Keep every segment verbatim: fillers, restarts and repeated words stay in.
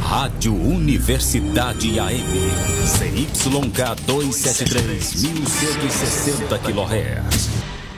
Rádio Universidade A M, C Y K duzentos e setenta e três, mil cento e sessenta quilohertz.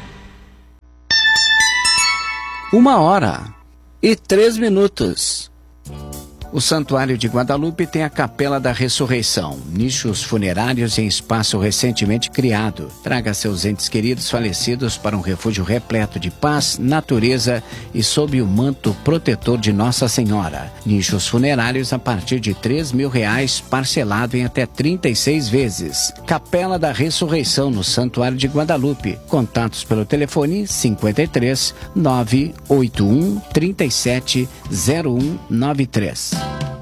Uma hora e três minutos. O Santuário de Guadalupe tem a Capela da Ressurreição, nichos funerários em espaço recentemente criado. Traga seus entes queridos falecidos para um refúgio repleto de paz, natureza e sob o manto protetor de Nossa Senhora. Nichos funerários a partir de três mil reais, parcelado em até trinta e seis vezes. Capela da Ressurreição no Santuário de Guadalupe. Contatos pelo telefone cinquenta e três, nove oito um, trinta e sete, zero um nove três.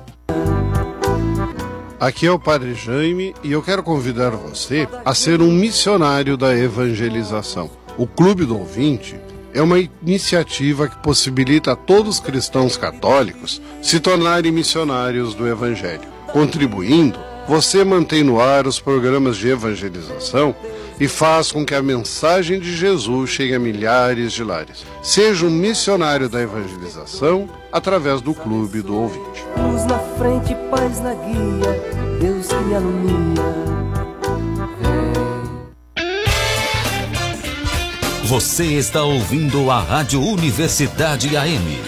Aqui é o Padre Jaime e eu quero convidar você a ser um missionário da evangelização. O Clube do Ouvinte é uma iniciativa que possibilita a todos os cristãos católicos se tornarem missionários do Evangelho. Contribuindo, você mantém no ar os programas de evangelização e faz com que a mensagem de Jesus chegue a milhares de lares. Seja um missionário da evangelização através do Clube do Ouvinte. Luz na frente, paz na guia, Deus que me alumia. Você está ouvindo a Rádio Universidade A M.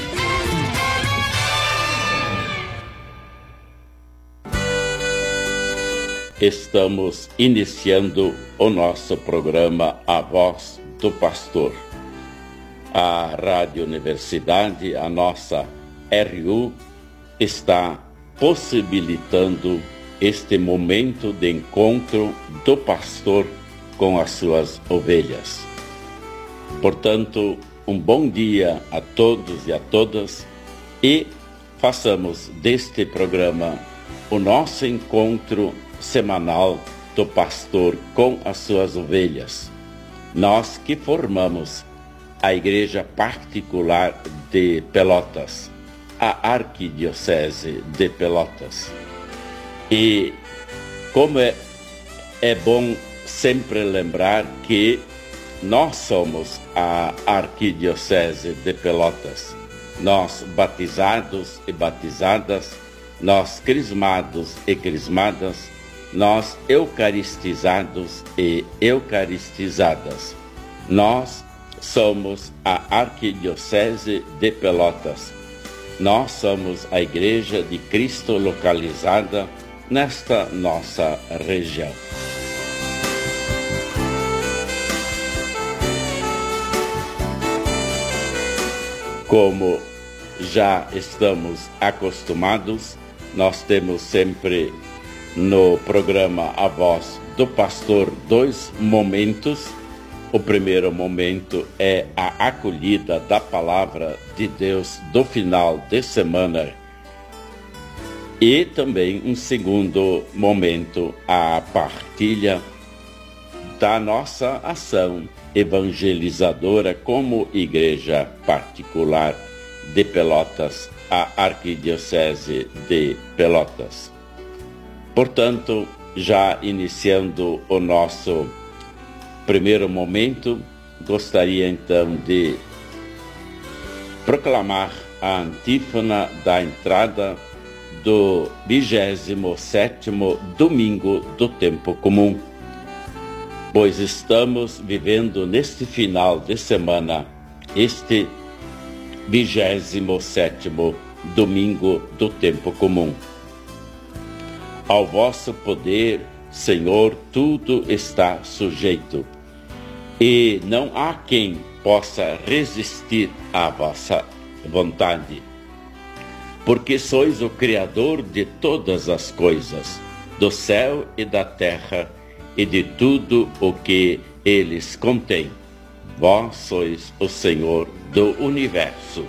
Estamos iniciando o nosso programa A Voz do Pastor. A Rádio Universidade, a nossa R U, está possibilitando este momento de encontro do pastor com as suas ovelhas. Portanto, um bom dia a todos e a todas e façamos deste programa o nosso encontro semanal do pastor com as suas ovelhas. Nós que formamos a Igreja Particular de Pelotas, a Arquidiocese de Pelotas. E como é, é bom sempre lembrar que nós somos a Arquidiocese de Pelotas, nós batizados e batizadas, nós crismados e crismadas, nós eucaristizados e eucaristizadas. Nós somos a Arquidiocese de Pelotas. Nós somos a Igreja de Cristo localizada nesta nossa região. Como já estamos acostumados, nós temos sempre no programa A Voz do Pastor dois momentos. O primeiro momento é a acolhida da Palavra de Deus do final de semana. E também um segundo momento, a partilha da nossa ação evangelizadora como Igreja Particular de Pelotas, a Arquidiocese de Pelotas. Portanto, já iniciando o nosso primeiro momento, gostaria então de proclamar a antífona da entrada do vigésimo sétimo domingo do tempo comum, pois estamos vivendo neste final de semana este vigésimo sétimo domingo do tempo comum. Ao vosso poder, Senhor, tudo está sujeito, e não há quem possa resistir à vossa vontade, porque sois o Criador de todas as coisas, do céu e da terra, e de tudo o que eles contêm. Vós sois o Senhor do universo.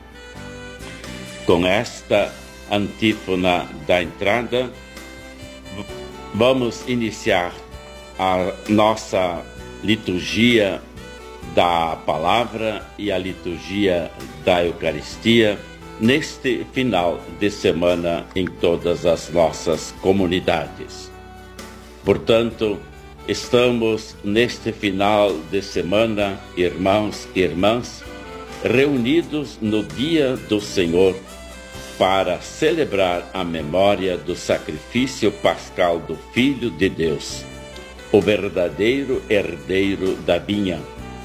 Com esta antífona da entrada, vamos iniciar a nossa liturgia da palavra e a liturgia da Eucaristia neste final de semana em todas as nossas comunidades. Portanto, estamos neste final de semana, irmãos e irmãs, reunidos no dia do Senhor, para celebrar a memória do sacrifício pascal do Filho de Deus, o verdadeiro herdeiro da vinha.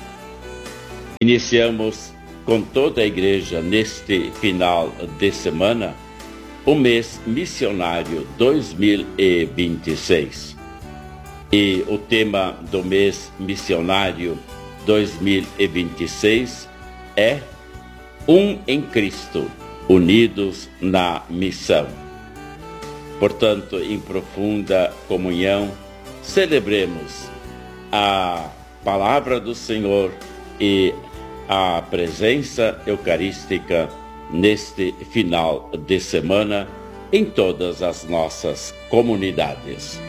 Iniciamos com toda a igreja neste final de semana o mês missionário dois mil e vinte e seis. E o tema do mês missionário dois mil e vinte e seis é Um em Cristo, unidos na missão. Portanto, em profunda comunhão, celebremos a palavra do Senhor e a presença eucarística neste final de semana em todas as nossas comunidades.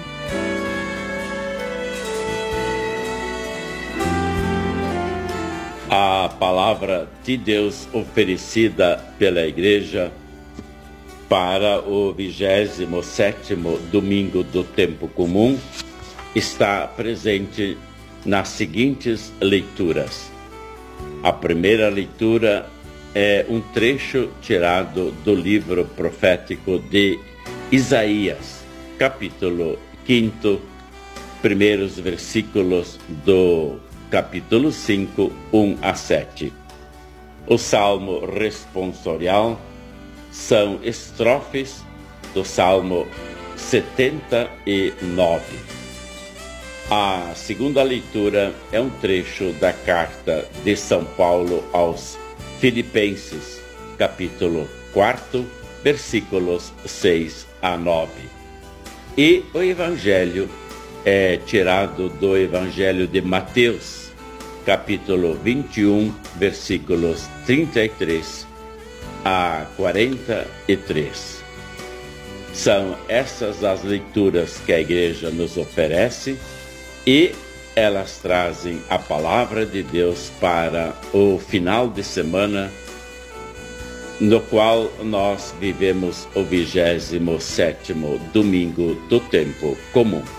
A palavra de Deus oferecida pela Igreja para o vigésimo sétimo domingo do tempo comum está presente nas seguintes leituras. A primeira leitura é um trecho tirado do livro profético de Isaías, capítulo quinto, primeiros versículos do capítulo cinco, um a sete. O salmo responsorial são estrofes do salmo setenta e nove. A segunda leitura é um trecho da carta de São Paulo aos Filipenses, capítulo quatro, versículos seis a nove. E o evangelho é tirado do Evangelho de Mateus, capítulo vinte e um, versículos trinta e três a quarenta e três. São essas as leituras que a Igreja nos oferece e elas trazem a palavra de Deus para o final de semana, no qual nós vivemos o vigésimo sétimo domingo do tempo comum.